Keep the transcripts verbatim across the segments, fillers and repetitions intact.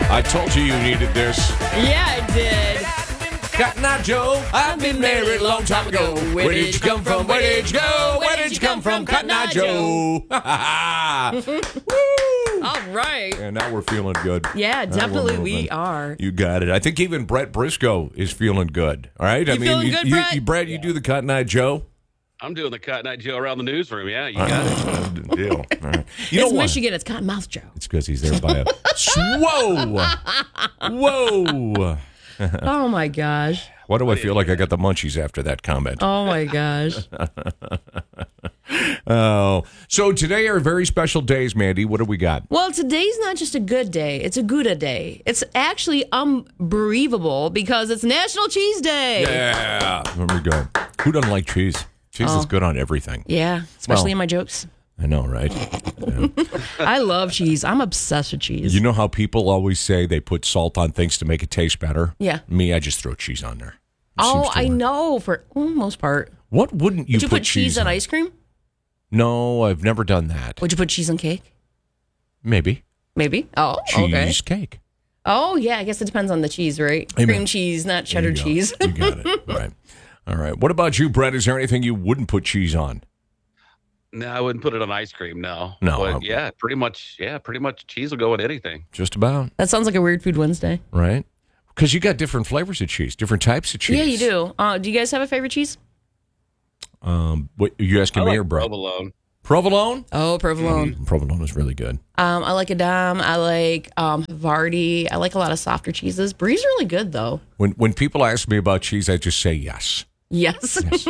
I told you you needed this. Yeah, I did. Cotton Eye Joe, I've been married a long time ago. Where did you come from? Where did you go? Where did you come from? Cotton Eye Joe. Woo! All right. And now we're feeling good. Yeah, Now definitely we're we moving. are. You got it. I think even Brett Briscoe is feeling good. All right? I You mean, feeling you, good, you, Brett? you, Brett, you do the Cotton Eye Joe? I'm doing the Cotton Eye Joe around the newsroom. Yeah, you got it. Good deal. All right. You It's know what? Michigan. It's Cottonmouth Joe. It's because he's there by a... Whoa! Whoa! Oh, my gosh. Why do I feel like I got the munchies after that comment? Oh, my gosh. Oh, so today are very special days, Mandy. What do we got? Well, today's not just a good day. It's a Gouda day. It's actually unbelievable because it's National Cheese Day. Yeah. There we go. Who doesn't like cheese? Cheese is good on everything. Yeah, especially Well- in my jokes. I know, right? Yeah. I love cheese. I'm obsessed with cheese. You know how people always say they put salt on things to make it taste better? Yeah. Me, I just throw cheese on there. It oh, seems to I work. know for mm, most part. What wouldn't you Would you put, put cheese on ice cream? No, I've never done that. Would you put cheese on cake? Maybe. Maybe. Oh, okay. Cheesecake. Oh, yeah. I guess it depends on the cheese, right? Amen. Cream cheese, not cheddar There you go. cheese. You got it. Right. All right. What about you, Brett? Is there anything you wouldn't put cheese on? No, I wouldn't put it on ice cream. No. No, But okay. yeah, pretty much. Yeah, pretty much. Cheese will go with anything. Just about, That sounds like a Weird Food Wednesday. right? Because you got different flavors of cheese, different types of cheese. Yeah, you do. Uh, do you guys have a favorite cheese? Um, what you asking I me like or Brett? provolone. Provolone? Oh, provolone. Mm, provolone is really good. Um, I like Edam. I like um, Havarti. I like a lot of softer cheeses. Brie's really good, though. When when people ask me about cheese, I just say yes. Yes. Yes.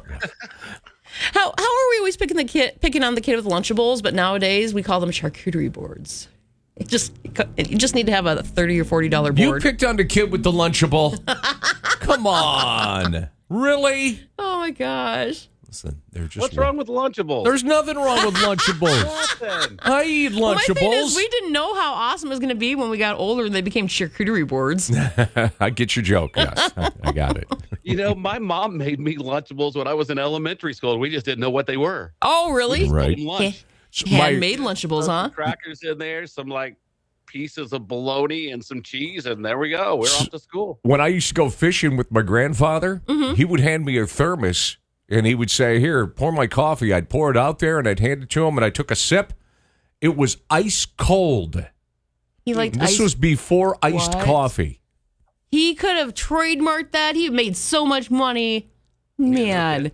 How how are we always picking the kid picking on the kid with Lunchables, but nowadays we call them charcuterie boards. It just you just need to have a thirty or forty dollar You board. picked on the kid with the Lunchable. Come on, really? Oh my gosh. Listen, they're just. What's wrong with Lunchables? There's nothing wrong with Lunchables. nothing. I eat Well, my thing is, Lunchables. we didn't know how awesome it was going to be when we got older and they became charcuterie boards. I get your joke. Yes, I, I got it. You know, my mom made me Lunchables when I was in elementary school. We just didn't know what they were. Oh, really? Right. Some lunch. So my- Handmade Lunchables, huh? Crackers in there, some like pieces of bologna and some cheese, and there we go. We're off to school. when I used to go fishing with my grandfather, Mm-hmm. he would hand me a thermos and he would say, "Here, pour my coffee." I'd pour it out there and I'd hand it to him and I took a sip. It was ice cold. He liked This ice. was before iced What? coffee. He could have trademarked that. He made so much money. Man.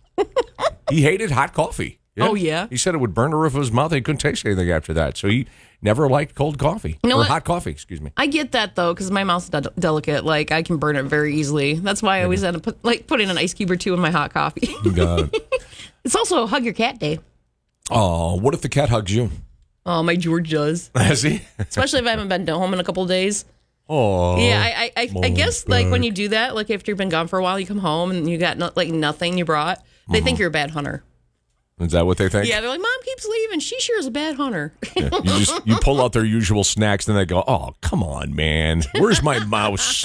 He hated hot coffee. Oh, yeah? He said it would burn the roof of his mouth. He couldn't taste anything after that. So he never liked cold coffee. You know or what? hot coffee, excuse me. I get that though, because my mouth's de- delicate. Like I can burn it very easily. That's why I always end up put, like putting an ice cube or two in my hot coffee. You got it. It's also hug your cat day. Oh, what if the cat hugs you? Oh, my George does. Has he? Especially if I haven't been home in a couple of days. Oh. Yeah, I I, I, I guess like when God. you do that, like after you've been gone for a while, you come home and you got no, like nothing you brought. They think you're a bad hunter. Is that what they think? Yeah, they're like, Mom keeps leaving. She sure is a bad hunter. Yeah. You just you pull out their usual snacks, and they go, "Oh, come on, man, where's my mouse?"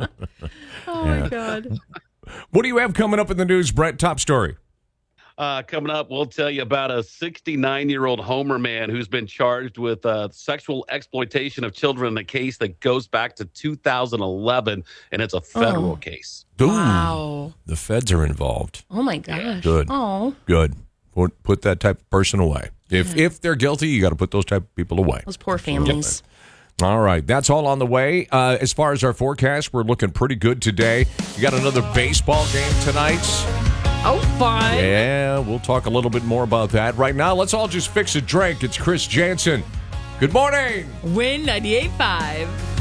Oh my god. What do you have coming up in the news, Brett? Top story. Uh, coming up, we'll tell you about a sixty-nine-year-old Homer man who's been charged with uh, sexual exploitation of children in a case that goes back to two thousand eleven, and it's a federal Oh. case. Ooh, Wow. the feds are involved. Oh my gosh. Good. Oh, Good. Put put that type of person away. If if they're guilty, you got to put those type of people away. those poor families. All right, that's all on the way. Uh, as far as our forecast, we're looking pretty good today. You got another baseball game tonight. Oh, fun. Yeah, we'll talk a little bit more about that. Right now, let's all just fix a drink. It's Chris Jansen. Good morning. Win ninety-eight point five.